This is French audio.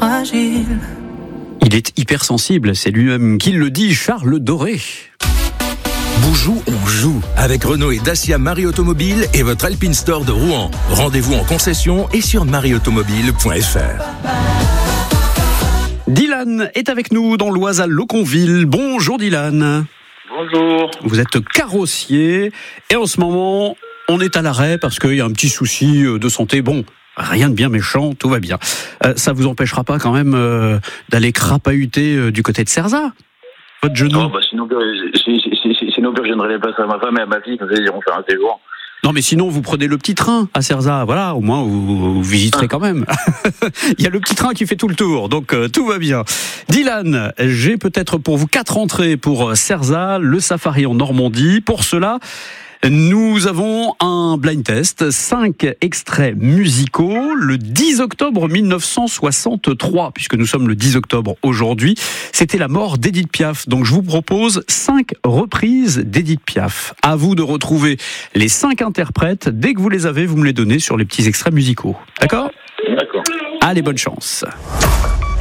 fragile. Il est hypersensible, c'est lui-même qui le dit, Charles Doré. Boujou, on joue avec Renault et Dacia Marie Automobile et votre Alpine Store de Rouen. Rendez-vous en concession et sur marieautomobile.fr. Dylan est avec nous dans l'Oise à Loconville. Bonjour Dylan. Bonjour. Vous êtes carrossier et en ce moment, on est à l'arrêt parce qu'il y a un petit souci de santé. Bon, rien de bien méchant, tout va bien. Ça vous empêchera pas quand même d'aller crapahuter du côté de Cerzat, votre genou? Oh, sinon que je viendrai pas à ma femme et à ma fille, comme ça ils iront faire un séjour. Non, mais sinon, vous prenez le petit train à Cerzat. Voilà, au moins, vous visiterez quand même. Il y a le petit train qui fait tout le tour, donc tout va bien. Dylan, j'ai peut-être pour vous 4 entrées pour Cerzat, le safari en Normandie. Pour cela, nous avons un blind test, 5 extraits musicaux, le 10 octobre 1963, puisque nous sommes le 10 octobre aujourd'hui, c'était la mort d'Édith Piaf. Donc je vous propose 5 reprises d'Édith Piaf. À vous de retrouver les 5 interprètes. Dès que vous les avez, vous me les donnez sur les petits extraits musicaux. D'accord ? D'accord. Allez, bonne chance.